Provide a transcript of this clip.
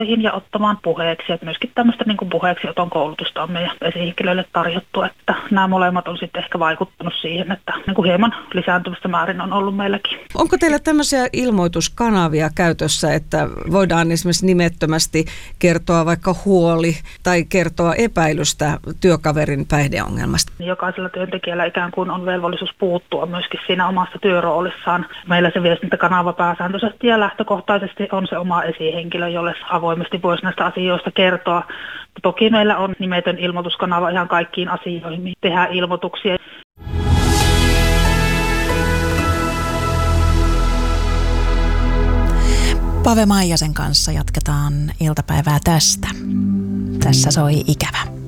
ja ottamaan puheeksi. Että myöskin tämmöistä niin kuin puheeksioton koulutusta on meidän esihenkilöille tarjottu, että nämä molemmat on sitten ehkä vaikuttanut siihen, että niin kuin hieman lisääntyvästä määrin on ollut meilläkin. Onko teillä tämmöisiä ilmoituskanavia käytössä, että voidaan esimerkiksi nimettömästi kertoa vaikka huoli tai kertoa epäilystä työkaverin päihdeongelmasta? Jokaisella työntekijällä ikään kuin on velvollisuus puuttua myöskin siinä omassa työroolissaan. Meillä se viestintäkanava pääsääntöisesti ja lähtökohtaisesti on se oma esihenkilö, jolle avoimesti voisi näistä asioista kertoa. Toki meillä on nimetön ilmoituskanava ihan kaikkiin asioihin, tehdään ilmoituksia. Pave Maijasen kanssa jatketaan iltapäivää tästä. Tässä soi Ikävä.